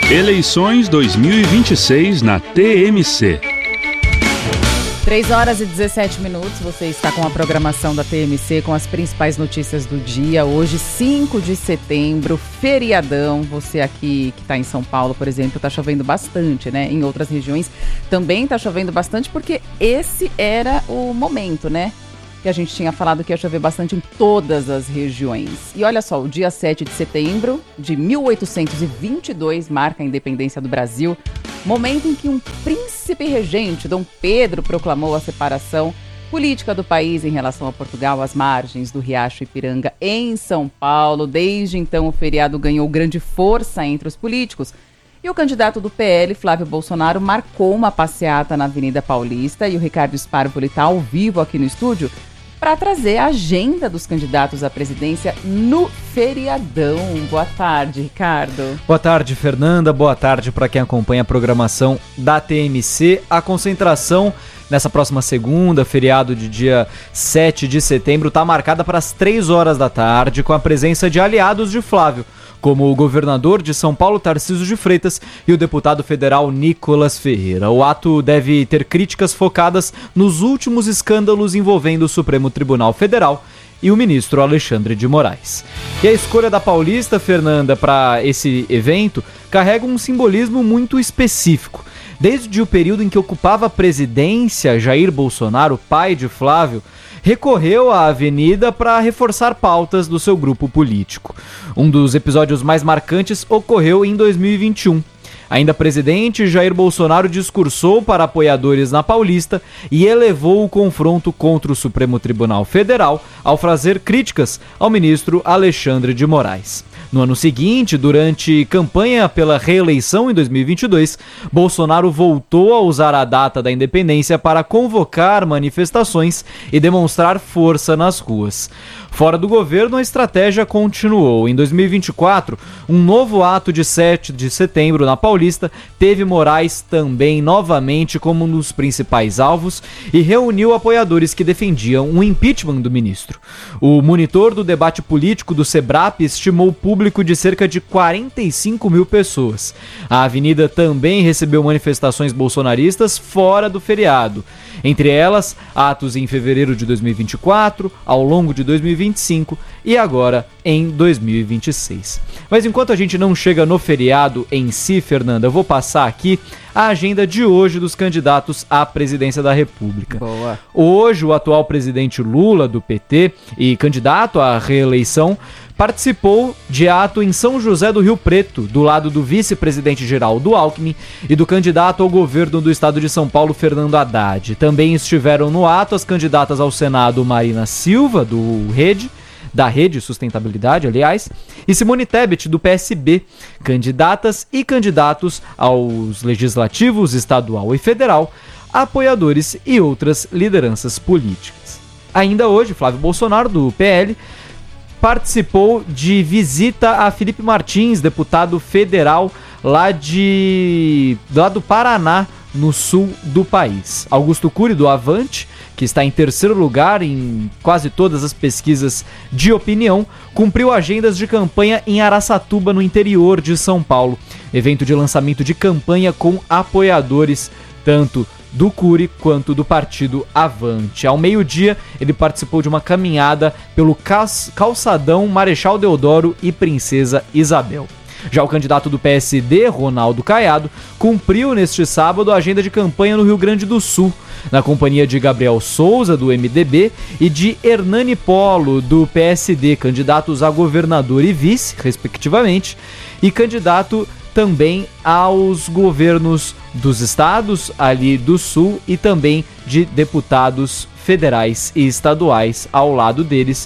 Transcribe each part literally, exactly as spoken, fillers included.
Eleições dois mil e vinte e seis na T M C. três horas e dezessete minutos, você está com a programação da T M C com as principais notícias do dia. Hoje, cinco de setembro, feriadão. Você aqui que está em São Paulo, por exemplo, está chovendo bastante, né? Em outras regiões também está chovendo bastante porque esse era o momento, né? Que a gente tinha falado que ia chover bastante em todas as regiões. E olha só, o dia sete de setembro de mil oitocentos e vinte e dois marca a independência do Brasil, momento em que um príncipe regente, Dom Pedro, proclamou a separação política do país em relação a Portugal, às margens do Riacho Ipiranga, em São Paulo. Desde então, o feriado ganhou grande força entre os políticos. E o candidato do P L, Flávio Bolsonaro, marcou uma passeata na Avenida Paulista, e o Ricardo Sparvoli está ao vivo aqui no estúdio para trazer a agenda dos candidatos à presidência no feriadão. Boa tarde, Ricardo. Boa tarde, Fernanda. Boa tarde para quem acompanha a programação da T M C. A concentração nessa próxima segunda, feriado de dia sete de setembro, está marcada para as três horas da tarde, com a presença de aliados de Flávio, como o governador de São Paulo, Tarcísio de Freitas, e o deputado federal Nicolas Ferreira. O ato deve ter críticas focadas nos últimos escândalos envolvendo o Supremo Tribunal Federal e o ministro Alexandre de Moraes. E a escolha da Paulista, Fernanda, para esse evento carrega um simbolismo muito específico. Desde o período em que ocupava a presidência, Jair Bolsonaro, pai de Flávio, recorreu à avenida para reforçar pautas do seu grupo político. Um dos episódios mais marcantes ocorreu em dois mil e vinte e um. Ainda presidente, Jair Bolsonaro discursou para apoiadores na Paulista e elevou o confronto contra o Supremo Tribunal Federal ao fazer críticas ao ministro Alexandre de Moraes. No ano seguinte, durante campanha pela reeleição em dois mil e vinte e dois, Bolsonaro voltou a usar a data da independência para convocar manifestações e demonstrar força nas ruas. Fora do governo, a estratégia continuou. Em dois mil e vinte e quatro, um novo ato de sete de setembro na Paulista teve Moraes também novamente como um dos principais alvos e reuniu apoiadores que defendiam um impeachment do ministro. O monitor do debate político do SEBRAP estimou o público de cerca de quarenta e cinco mil pessoas. A avenida também recebeu manifestações bolsonaristas fora do feriado. Entre elas, atos em fevereiro de dois mil e vinte e quatro, ao longo de dois mil e vinte e cinco e agora em dois mil e vinte e seis. Mas enquanto a gente não chega no feriado em si, Fernanda, eu vou passar aqui a agenda de hoje dos candidatos à presidência da República. Boa. Hoje, o atual presidente Lula, do P T, e candidato à reeleição, participou de ato em São José do Rio Preto, do lado do vice-presidente Geraldo Alckmin e do candidato ao governo do estado de São Paulo, Fernando Haddad. Também estiveram no ato as candidatas ao Senado Marina Silva, do Rede, da Rede Sustentabilidade, aliás, e Simone Tebet, do P S B, candidatas e candidatos aos legislativos estadual e federal, apoiadores e outras lideranças políticas. Ainda hoje, Flávio Bolsonaro, do P L, participou de visita a Felipe Martins, deputado federal lá, de, lá do Paraná, no sul do país. Augusto Cury, do Avante, que está em terceiro lugar em quase todas as pesquisas de opinião, cumpriu agendas de campanha em Araçatuba, no interior de São Paulo. Evento de lançamento de campanha com apoiadores tanto do Cury quanto do partido Avante. Ao meio-dia, ele participou de uma caminhada pelo calçadão Marechal Deodoro e Princesa Isabel. Já o candidato do P S D, Ronaldo Caiado, cumpriu neste sábado a agenda de campanha no Rio Grande do Sul, na companhia de Gabriel Souza, do M D B, e de Hernani Polo, do P S D, candidatos a governador e vice, respectivamente, e candidato também aos governos dos estados ali do sul e também de deputados federais e estaduais ao lado deles.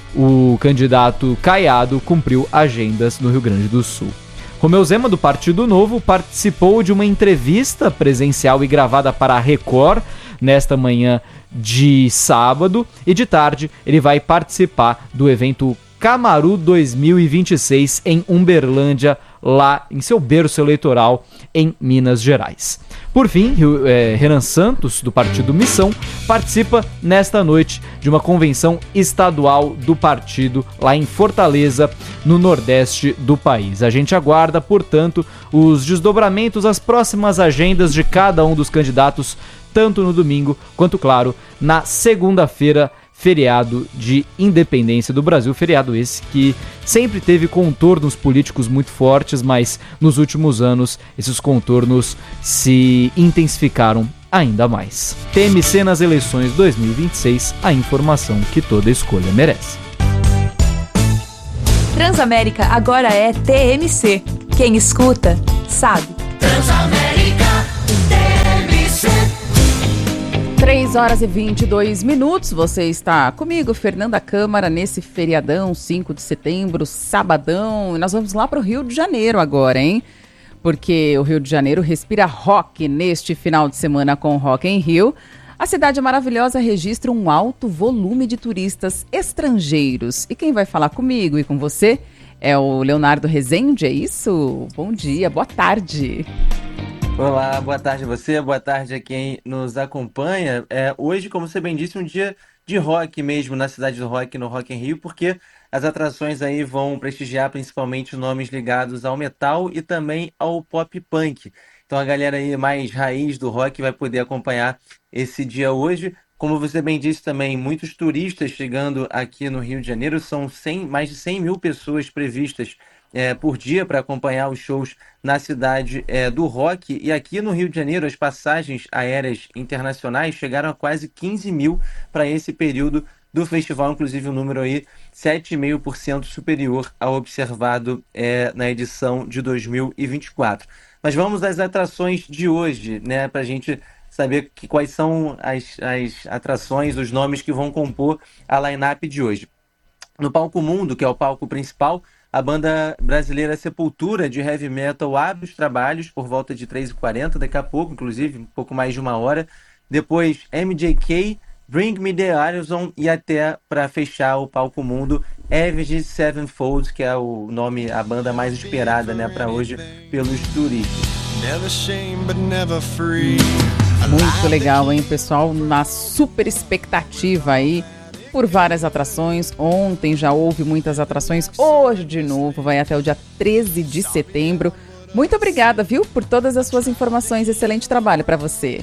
O candidato Caiado cumpriu agendas no Rio Grande do Sul. Romeu Zema, do Partido Novo, participou de uma entrevista presencial e gravada para a Record nesta manhã de sábado, e de tarde ele vai participar do evento Camaru dois mil e vinte e seis em Uberlândia, lá em seu berço eleitoral em Minas Gerais. Por fim, é, Renan Santos, do Partido Missão, participa nesta noite de uma convenção estadual do partido lá em Fortaleza, no nordeste do país. A gente aguarda, portanto, os desdobramentos, as próximas agendas de cada um dos candidatos, tanto no domingo quanto, claro, na segunda-feira, feriado de independência do Brasil, feriado esse que sempre teve contornos políticos muito fortes, mas nos últimos anos esses contornos se intensificaram ainda mais. T M C nas eleições dois mil e vinte e seis, a informação que toda escolha merece. Transamérica agora é T M C. Quem escuta, sabe. Transamérica T M C. três horas e vinte e dois minutos, você está comigo, Fernanda Câmara, nesse feriadão, cinco de setembro, sabadão, e nós vamos lá para o Rio de Janeiro agora, hein? Porque o Rio de Janeiro respira rock neste final de semana com Rock in Rio. A cidade maravilhosa registra um alto volume de turistas estrangeiros. E quem vai falar comigo e com você é o Leonardo Rezende, é isso? Bom dia, boa tarde. Olá, boa tarde a você, boa tarde a quem nos acompanha. É, hoje, como você bem disse, um dia de rock mesmo na cidade do rock, no Rock in Rio, porque as atrações aí vão prestigiar principalmente nomes ligados ao metal e também ao pop punk. Então a galera aí mais raiz do rock vai poder acompanhar esse dia hoje. Como você bem disse também, muitos turistas chegando aqui no Rio de Janeiro, são cem, mais de cem mil pessoas previstas É, por dia para acompanhar os shows na cidade é, do rock. E aqui no Rio de Janeiro as passagens aéreas internacionais chegaram a quase quinze mil para esse período do festival, inclusive um número aí sete vírgula cinco por cento superior ao observado é, na edição de dois mil e vinte e quatro. Mas vamos às atrações de hoje, né, para a gente saber que, quais são as, as atrações, os nomes que vão compor a line-up de hoje. No Palco Mundo, que é o palco principal, a banda brasileira Sepultura, de heavy metal, abre os trabalhos por volta de três e quarenta, daqui a pouco, inclusive, um pouco mais de uma hora. Depois, M J K, Bring Me The Horizon e até, para fechar o Palco Mundo, Avenged Sevenfold, que é o nome, a banda mais esperada, né, para hoje pelos turistas. Muito legal, hein, pessoal? Na super expectativa aí por várias atrações. Ontem já houve muitas atrações, hoje de novo, vai até o dia treze de setembro. Muito obrigada, viu, por todas as suas informações. Excelente trabalho para você.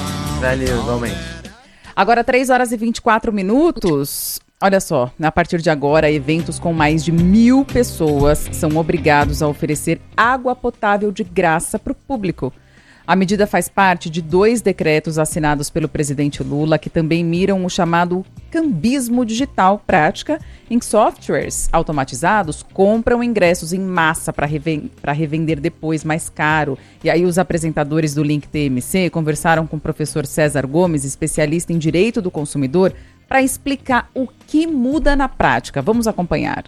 Valeu, igualmente. Agora, três horas e vinte e quatro minutos. Olha só, a partir de agora, eventos com mais de mil pessoas são obrigados a oferecer água potável de graça para o público. A medida faz parte de dois decretos assinados pelo presidente Lula, que também miram o chamado cambismo digital, prática em que softwares automatizados compram ingressos em massa para reven- para revender depois mais caro. E aí os apresentadores do Link T M C conversaram com o professor César Gomes, especialista em direito do consumidor, para explicar o que muda na prática. Vamos acompanhar.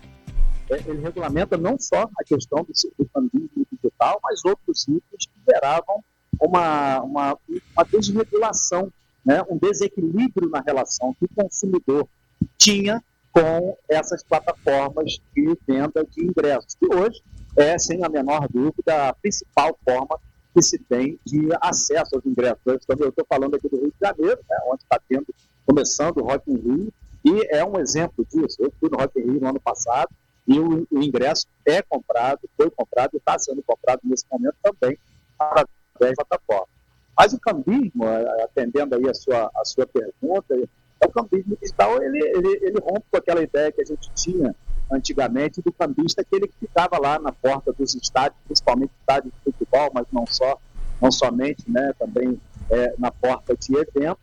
Ele regulamenta não só a questão do, do cambismo digital, mas outros itens que geravam Uma, uma, uma desregulação, né? Um desequilíbrio na relação que o consumidor tinha com essas plataformas de venda de ingressos, que hoje é, sem a menor dúvida, a principal forma que se tem de acesso aos ingressos. Eu estou falando aqui do Rio de Janeiro, né, onde está tendo, começando o Rock in Rio, e é um exemplo disso. Eu fui no Rock in Rio no ano passado, e o, o ingresso é comprado, foi comprado e está sendo comprado nesse momento também para plataforma. Mas o cambismo, atendendo aí a sua, a sua pergunta, o cambismo digital, ele, ele, ele rompe com aquela ideia que a gente tinha antigamente do cambista, aquele que ficava lá na porta dos estádios, principalmente estádios de futebol, mas não só, não somente, né, também é, na porta de eventos,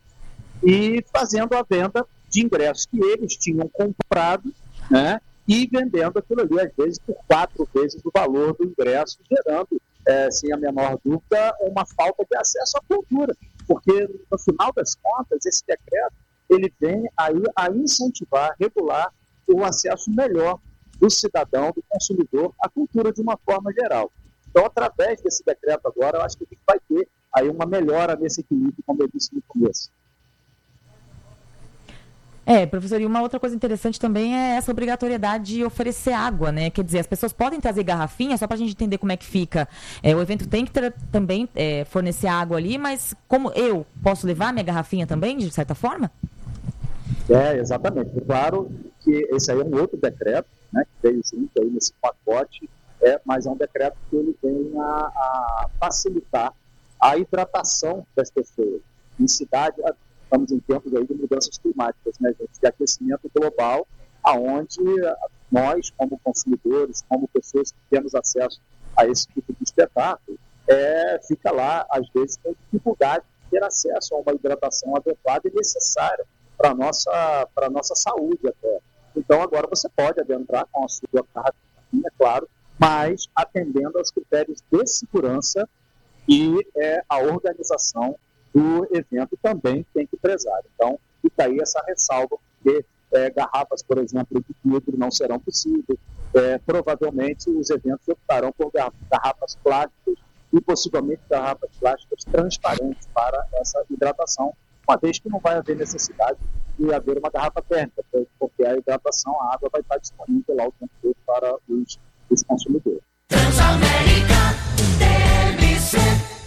e fazendo a venda de ingressos que eles tinham comprado, né, e vendendo aquilo ali, às vezes, por quatro vezes o valor do ingresso, gerando É, sem a menor dúvida, uma falta de acesso à cultura, porque no final das contas esse decreto ele vem aí a incentivar, regular o acesso melhor do cidadão, do consumidor à cultura de uma forma geral. Então, através desse decreto agora, eu acho que a gente vai ter aí uma melhora nesse equilíbrio, como eu disse no começo. É, professor, e uma outra coisa interessante também é essa obrigatoriedade de oferecer água, né? Quer dizer, as pessoas podem trazer garrafinha, só para a gente entender como é que fica. É, o evento tem que ter, também é, fornecer água ali, mas como eu posso levar minha garrafinha também, de certa forma? É, exatamente. Claro que esse aí é um outro decreto, né, que veio junto aí nesse pacote, é, mas é um decreto que ele vem a, a facilitar a hidratação das pessoas. Em cidade, estamos em tempos aí de mudanças climáticas, né, gente, de aquecimento global, aonde nós, como consumidores, como pessoas que temos acesso a esse tipo de espetáculo, é, fica lá, às vezes, com dificuldade de ter acesso a uma hidratação adequada e necessária para a nossa, para nossa saúde até. Então, agora você pode adentrar com a sua garrafinha, claro, mas atendendo aos critérios de segurança e é, a organização do evento também tem que prezar. Então, fica aí essa ressalva, porque é, garrafas, por exemplo, de vidro não serão possíveis. É, provavelmente, os eventos optarão por garrafas plásticas e possivelmente garrafas plásticas transparentes para essa hidratação, uma vez que não vai haver necessidade de haver uma garrafa térmica, porque a hidratação, a água vai estar disponível lá o tempo todo para os, os consumidores. Transamérica T M C.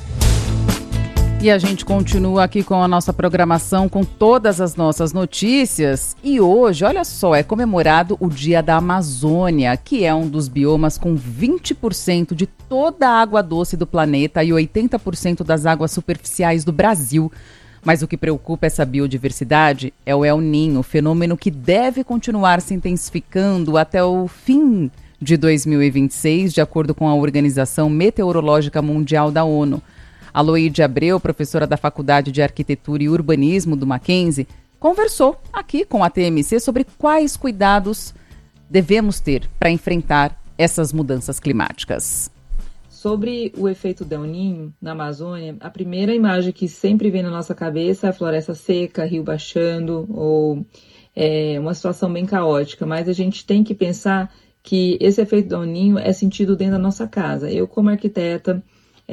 E a gente continua aqui com a nossa programação, com todas as nossas notícias. E hoje, olha só, é comemorado o Dia da Amazônia, que é um dos biomas com vinte por cento de toda a água doce do planeta e oitenta por cento das águas superficiais do Brasil. Mas o que preocupa essa biodiversidade é o El Niño, fenômeno que deve continuar se intensificando até o fim de dois mil e vinte e seis, de acordo com a Organização Meteorológica Mundial da ONU. Aloíde Abreu, professora da Faculdade de Arquitetura e Urbanismo do Mackenzie, conversou aqui com a T M C sobre quais cuidados devemos ter para enfrentar essas mudanças climáticas. Sobre o efeito Del Niño na Amazônia, a primeira imagem que sempre vem na nossa cabeça é a floresta seca, rio baixando, ou é, uma situação bem caótica, mas a gente tem que pensar que esse efeito Del Niño é sentido dentro da nossa casa. Eu, como arquiteta,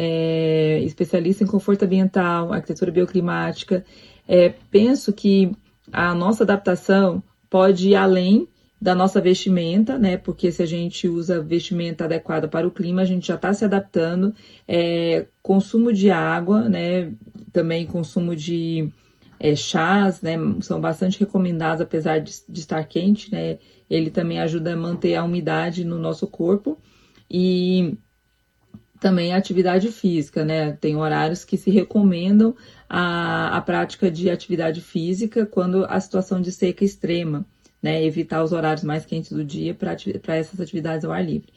é, especialista em conforto ambiental, arquitetura bioclimática, é, penso que a nossa adaptação pode ir além da nossa vestimenta, né? Porque se a gente usa vestimenta adequada para o clima, a gente já está se adaptando. É, consumo de água, né? Também consumo de é, chás, né? São bastante recomendados, apesar de, de estar quente, né? Ele também ajuda a manter a umidade no nosso corpo. E também a atividade física, né? Tem horários que se recomendam a, a prática de atividade física quando a situação de seca é extrema, né? Evitar os horários mais quentes do dia para essas atividades ao ar livre.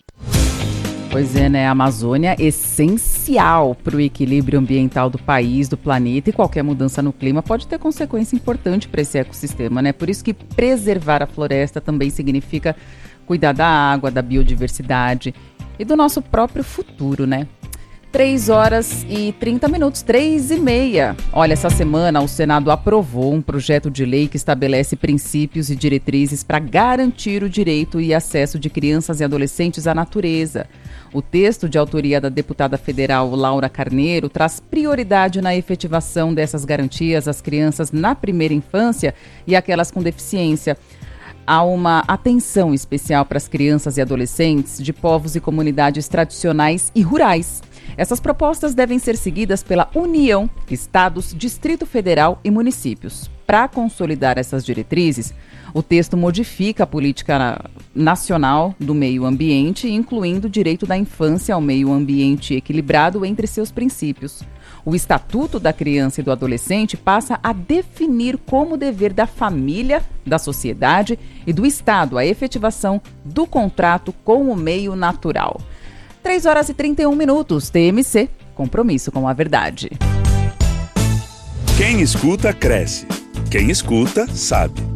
Pois é, né? A Amazônia é essencial para o equilíbrio ambiental do país, do planeta, e qualquer mudança no clima pode ter consequência importante para esse ecossistema, né? Por isso que preservar a floresta também significa cuidar da água, da biodiversidade e do nosso próprio futuro, né? três horas e trinta minutos, três e meia. Olha, essa semana o Senado aprovou um projeto de lei que estabelece princípios e diretrizes para garantir o direito e acesso de crianças e adolescentes à natureza. O texto, de autoria da deputada federal Laura Carneiro, traz prioridade na efetivação dessas garantias às crianças na primeira infância e aquelas com deficiência. Há uma atenção especial para as crianças e adolescentes de povos e comunidades tradicionais e rurais. Essas propostas devem ser seguidas pela União, Estados, Distrito Federal e municípios. Para consolidar essas diretrizes, o texto modifica a política nacional do meio ambiente, incluindo o direito da infância ao meio ambiente equilibrado entre seus princípios. O Estatuto da Criança e do Adolescente passa a definir como dever da família, da sociedade e do Estado a efetivação do contrato com o meio natural. três horas e trinta e um minutos, T M C, compromisso com a verdade. Quem escuta, cresce. Quem escuta, sabe.